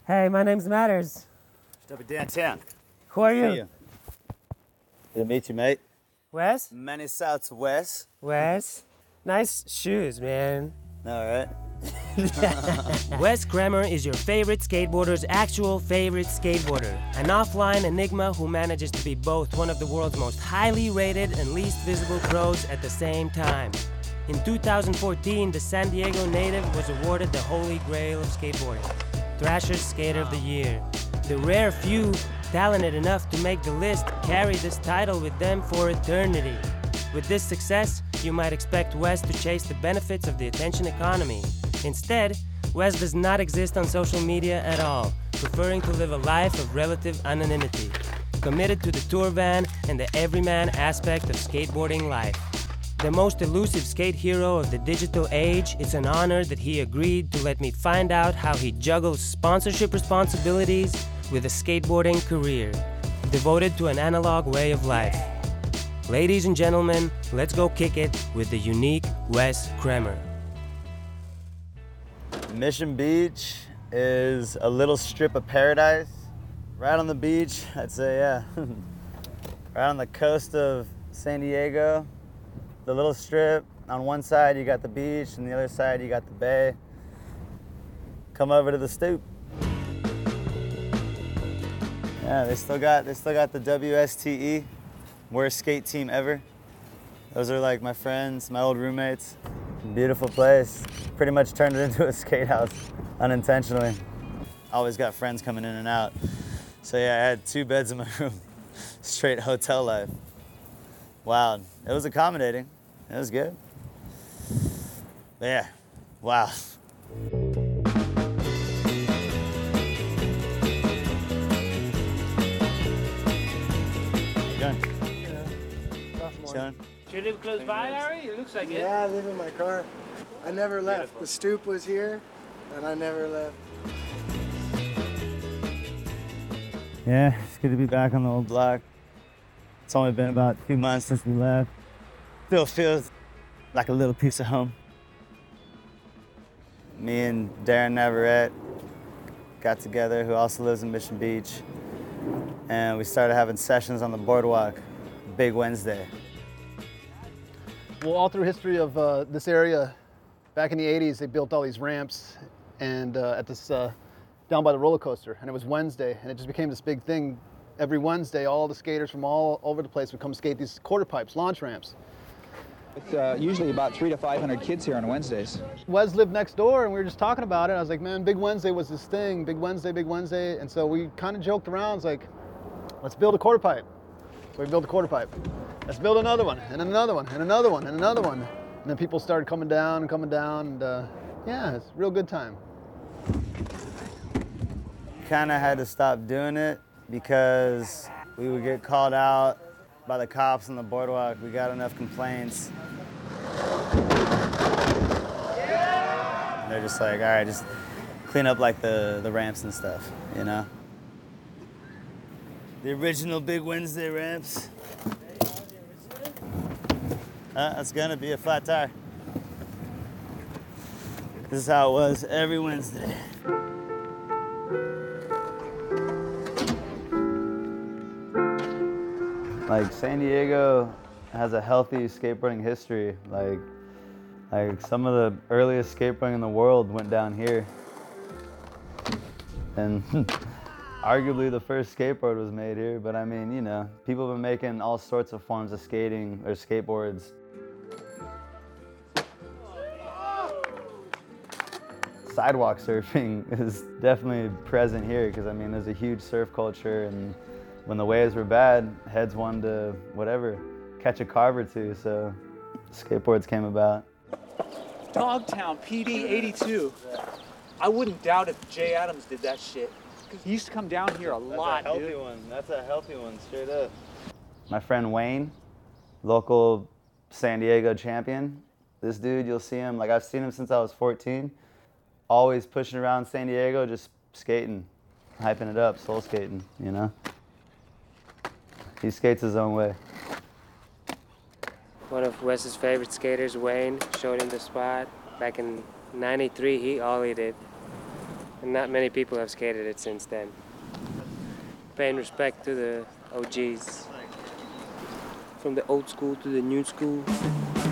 Hey, my name's Matters. Just up downtown. Who are See you? you. Good to meet you, mate. Wes? Many Souths Wes. Wes? Nice shoes, man. All right. Wes Kremer is your favorite skateboarder's actual favorite skateboarder. An offline enigma who manages to be both one of the world's most highly rated and least visible pros at the same time. In 2014, the San Diego native was awarded the Holy Grail of skateboarding, Thrasher's Skater of the Year. The rare few talented enough to make the list carry this title with them for eternity. With this success, you might expect Wes to chase the benefits of the attention economy. Instead, Wes does not exist on social media at all, preferring to live a life of relative anonymity, committed to the tour van and the everyman aspect of skateboarding life. The most elusive skate hero of the digital age, it's an honor that he agreed to let me find out how he juggles sponsorship responsibilities with a skateboarding career, devoted to an analog way of life. Ladies and gentlemen, let's go kick it with the unique Wes Kremer. Mission Beach is a little strip of paradise. Right on the beach, I'd say, yeah. Right on the coast of San Diego. The little strip, on one side you got the beach, and the other side you got the bay. Come over to the stoop. Yeah, they still got the WSTE, worst skate team ever. Those are like my friends, my old roommates. Beautiful place. Pretty much turned it into a skate house unintentionally. Always got friends coming in and out. So yeah, I had 2 beds in my room. Straight hotel life. Wow, it was accommodating. It was good. But yeah, wow. Chilling? Do you live close by, Harry? It looks like it. Yeah, I live in my car. I never left. The stoop was here, and I never left. Yeah, it's good to be back on the old block. It's only been about 2 months since we left. Still feels like a little piece of home. Me and Darren Navarrete got together, who also lives in Mission Beach, and we started having sessions on the boardwalk, Big Wednesday. Well, all through history of this area, back in the 80s, they built all these ramps and at this, down by the roller coaster, and it was Wednesday, and it just became this big thing. Every Wednesday, all the skaters from all over the place would come skate these quarter pipes, launch ramps. It's usually about 300 to 500 kids here on Wednesdays. Wes lived next door, and we were just talking about it. I was like, man, Big Wednesday was this thing, Big Wednesday. And so we kind of joked around. It's like, let's build a quarter pipe. So we built a quarter pipe. Let's build another one, and another one, and another one, and another one. And then people started coming down, and yeah, it's a real good time. Kind of had to stop doing it because we would get called out by the cops on the boardwalk. We got enough complaints. And they're just like, all right, just clean up like the ramps and stuff, you know? The original Big Wednesday ramps. That's gonna be a flat tire. This is how it was every Wednesday. Like San Diego has a healthy skateboarding history. Like some of the earliest skateboarding in the world went down here. And arguably the first skateboard was made here, but I mean, you know, people have been making all sorts of forms of skating or skateboards. Sidewalk surfing is definitely present here because I mean, there's a huge surf culture, and when the waves were bad, heads wanted to, whatever, catch a carve or two, so skateboards came about. Dogtown PD 82. I wouldn't doubt if Jay Adams did that shit. He used to come down here a lot, That's a healthy dude. one. That's a healthy one, straight up. My friend Wayne, local San Diego champion. This dude, you'll see him, like I've seen him since I was 14. Always pushing around San Diego, just skating, hyping it up, soul skating, you know? He skates his own way. One of Wes's favorite skaters, Wayne, showed him the spot. Back in '93, he ollied it. And not many people have skated it since then. Paying respect to the OGs. From the old school to the new school.